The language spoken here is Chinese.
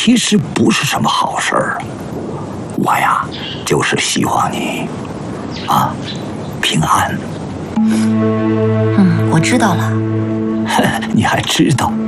其实不是什么好事儿。我呀，就是希望你，平安。 我知道了。 你还知道？